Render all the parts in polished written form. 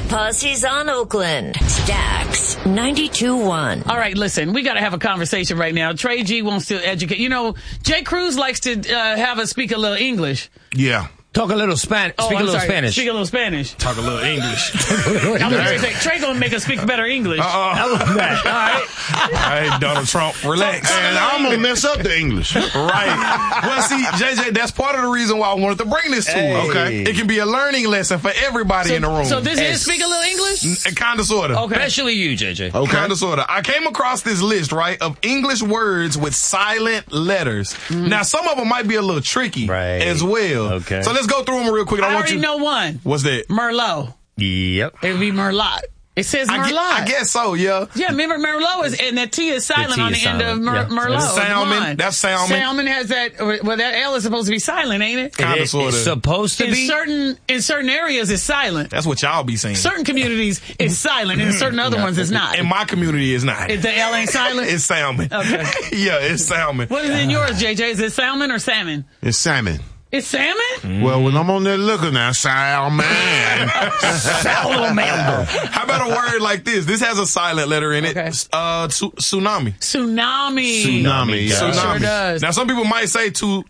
Posse's on Oakland. Stax 92.1. All right, listen, we got to have a conversation right now. Trey G wants to educate. You know, Jay Cruz likes to have us speak a little English. Yeah. Talk a little Spanish. Speak a little Spanish. Speak a little Spanish. Talk a little English. I'm going to say, Trey going to make us speak better English. I love that. All right. Hey, Donald Trump, relax. And I'm going to mess up the English. Right. Well, see, JJ, that's part of the reason why I wanted to bring this to you. Okay. It can be a learning lesson for everybody in the room. So this is speak a little English? Kind of, sort of. Okay. Especially you, JJ. Okay. Kind of, sort of. I came across this list, right, of English words with silent letters. Mm. Now, some of them might be a little tricky as well. Okay. So let's go through them real quick. I already know one. What's that? Merlot. Yep. It would be Merlot. It says Merlot. I guess so, yeah. Yeah, remember Merlot is, and that T is silent on the end of Merlot. Salmon. That's salmon. Salmon has that, well, that L is supposed to be silent, ain't it? Kind of, sort of. It's supposed to be. In certain areas, it's silent. That's what y'all be saying. Certain communities, it's silent, and in certain other ones, it's not. In my community, it's not. The L ain't silent? It's salmon. Okay. Yeah, it's salmon. What is in yours, JJ? Is it salmon or salmon? It's salmon. It's salmon? Well, when I'm on there looking now, salmon. Salamander. How about a word like this? This has a silent letter in it. Okay. Tsunami. Tsunami. Sure does. Now, some people might say tsunami.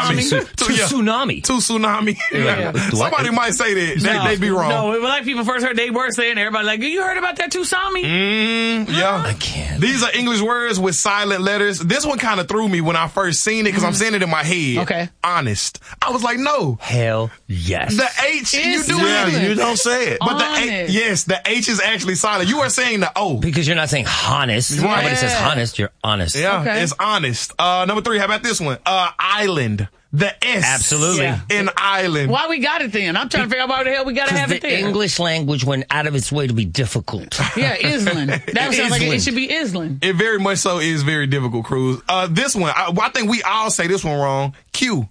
Tsunami. Tsunami. Somebody might say that. They'd be wrong. No, when black people first heard, they were saying, everybody like, you heard about that tsunami? Yeah. I can't. These are English words with silent letters. This one kind of threw me when I first seen it because I'm saying it in my head. Okay. Honest. I was like, no. Hell yes. The H, you do Yeah, it. you don't say it. But the H is actually silent. You are saying the O. Because you're not saying honest. Right. When it says honest, you're honest. Yeah, Okay. it's honest. Number 3, how about this one? Island. The S. Absolutely. Yeah. In island. Why we got it then? I'm trying to figure out why the hell we got to have it The there. English language went out of its way to be difficult. Yeah, Island. That sounds like it Island. should be Island. It very much so is very difficult, Cruz. This one, I think we all say this one wrong. Q.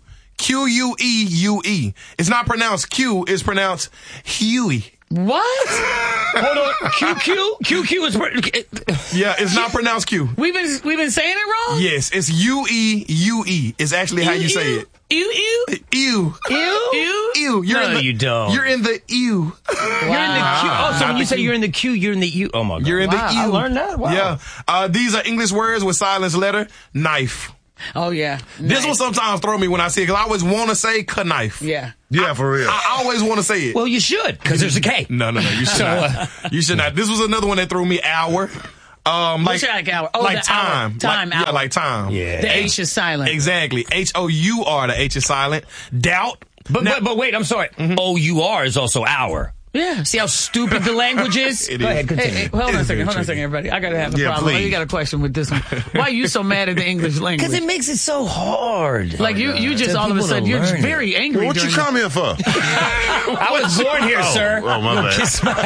Q-U-E-U-E. It's not pronounced Q, it's pronounced Huey. What? Hold on. QQ is... Yeah, it's not pronounced Q. We've been saying it wrong? Yes, it's U-E-U-E. It's actually how you say it. Ew. Ew. Ew? You're you don't. You're in the ew. You're in the Q. Oh, so when you say you're in the Q, you're in the U. Oh, my God. You're in the ew. I learned that. Wow. Yeah. These are English words with silence letter. Knife. Oh, yeah. This will sometimes throw me when I see it, because I always want to say knife. Yeah. Yeah, for real. I always want to say it. Well, you should, because there's a K. No, you should not. You should not. This was another one that threw me. Hour. What's like hour? Oh, like the time. Hour. Time, hour. Yeah, like time. Yeah. The H is silent. Exactly. H-O-U-R. The H is silent. Doubt. But wait, I'm sorry. O-U-R is also hour. Yeah. See how stupid the language is? It Go is. ahead, continue. Hey, hold on a second, everybody. I gotta have a Yeah, problem. please. You got a question with this one. Why are you so mad at the English language? Because it makes it so hard. Like you just For all of a people to sudden you're learn very angry. What you during come here for? I was born here, sir. Oh, my bad. Kiss my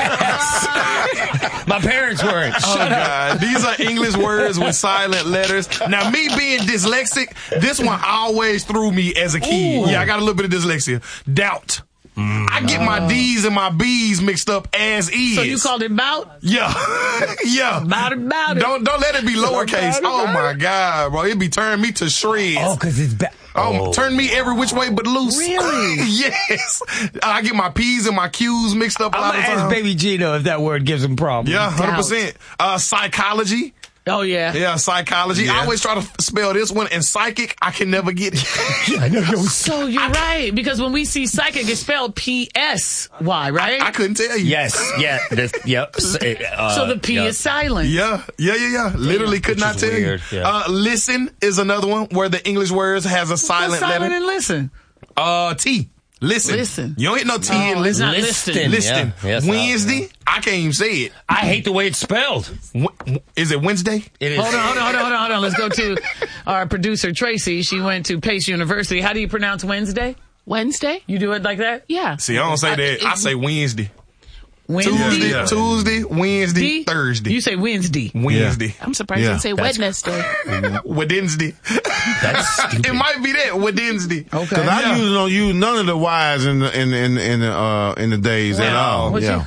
ass. My parents weren't. Oh, God. These are English words with silent letters. Now, me being dyslexic, this one always threw me as a kid. Ooh. Yeah, I got a little bit of dyslexia. Doubt. I get my D's and my B's mixed up as is. So you called it bout? Yeah. Yeah. About it. Don't let it be lowercase. About it. Oh, my God, bro. It be turning me to shreds. Oh, because it's bad. Turn me every which way but loose. Really? Yes. I get my P's and my Q's mixed up a lot I'm of going to times. ask Baby Gino if that word gives him problems. Yeah, 100%. Psychology. Oh, yeah. Yeah, psychology. I always try to spell this one, and psychic, I can never get it. I know. So you're right, because when we see psychic, it's spelled P-S-Y, right? I couldn't tell you. Yes. Yeah. Yep. So the P is silent. Yeah. Literally could not tell weird, you. yeah. Listen is another one where the English words has a silent Silent letter. and listen. T. Listen. Listen. You don't hit no T in it's listen. not listing. Listen. Yeah. Yes, Wednesday. I can't even say it. I hate the way it's spelled. Is it Wednesday? It is. Hold on. Let's go to our producer, Tracy. She went to Pace University. How do you pronounce Wednesday? Wednesday? You do it like that? Yeah. See, I don't say that. I say Wednesday. Wednesday? Yeah. Tuesday, Wednesday, D? Thursday. You say Wednesday. Wednesday. I'm surprised you didn't say Wednesday. Wednesday. That's stupid. It might be that. Wednesday. Okay. Because I usually don't use none of the Y's in the days at all. What Yeah. you call it?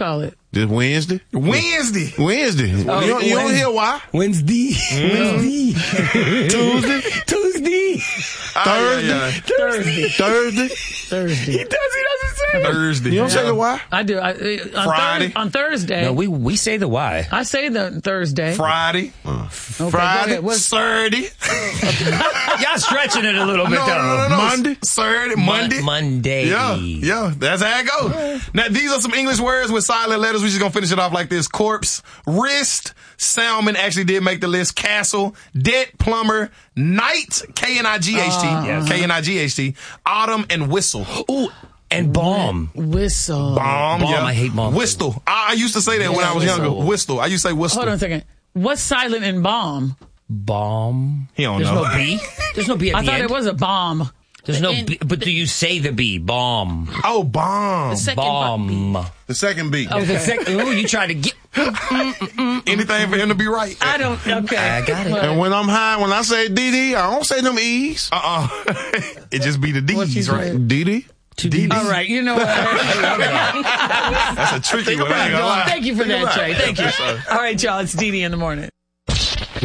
This Wednesday? Wednesday. Wednesday. You don't hear why? Wednesday. Wednesday. Tuesday. Tuesday. Thursday. Thursday. Thursday. He doesn't say it. Thursday. You don't say the why? I do. Friday. On Thursday. No, we say the why. I say the Thursday. Friday. Okay, Friday. Saturday. Y'all stretching it a little bit, though. No. Monday. Saturday. Monday. Monday. Yeah. That's how it goes. Now, these are some English words with silent letters. We're just going to finish it off like this. Corpse, wrist, salmon actually did make the list. Castle, debt, plumber, night, K-N-I-G-H-T. K-N-I-G-H-T. Autumn, and whistle. Ooh, and bomb. Whistle. Bomb, yeah. I hate bomb. Whistle. I used to say that when I was younger. Whistle. I used to say whistle. Hold on a second. What's silent in bomb? Bomb. He don't There's know. no B? There's no B at I the thought end. it was a bomb. There's no B, but do you say the B? Bomb. Oh, bomb. Bomb. The second beat. Ooh, you try to get... Anything for him to be right. I don't. Okay. I got it. And when I'm high, when I say DD, I don't say them E's. It just be the What you D's, right? said? DD? All right. You know what? That's a tricky one. I ain't gonna lie. Thank you for that, Trey. Thank you. All right, y'all. It's Dee Dee in the morning.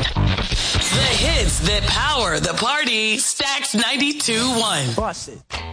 The hits that power the party. Stacks 92.1. Boss it.